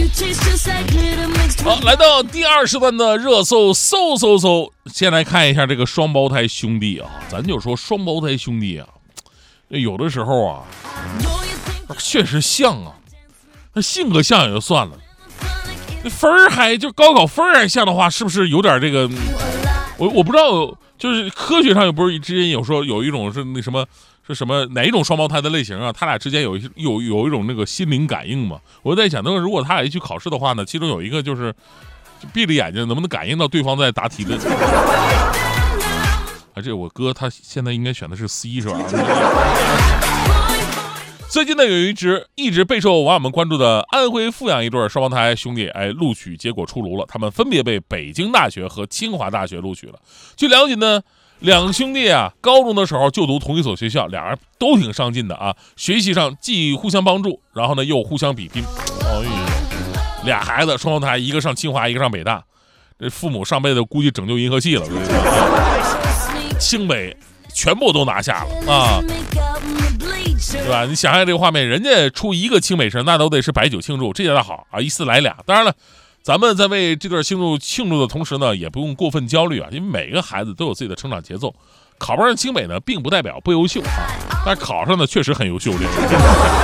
好，来到第2时段的热搜，先来看一下这个双胞胎兄弟啊，咱就说双胞胎兄弟啊，有的时候啊，确实像啊，那性格像也就算了，那分儿还就高考分儿还像的话，是不是有点这个？我不知道，就是科学上又不是之前有说有一种是那什么。是什么哪一种双胞胎的类型啊？他俩之间有一种那个心灵感应嘛？我在想，如果他俩一去考试的话呢，其中有一个就闭着眼睛，能不能感应到对方在答题的？啊，这我哥他现在应该选的是 C 是吧？最近呢，有一直备受网友们关注的安徽阜阳一对双胞胎兄弟，录取结果出炉了，他们分别被北京大学和清华大学录取了。据了解呢，两兄弟啊，高中的时候就读同一所学校，俩人都挺上进的啊，学习上既互相帮助，然后呢又互相比拼。俩孩子双胞胎，一个上清华，一个上北大，这父母上辈子估计拯救银河系了，清北全部都拿下了啊，对吧？你想想这个画面，人家出一个清北生，那都得是摆酒庆祝，这下好啊，一次来俩。当然了，咱们在为这段庆祝的同时呢，也不用过分焦虑啊，因为每个孩子都有自己的成长节奏。考不上清北呢，并不代表不优秀啊，但考上的确实很优秀。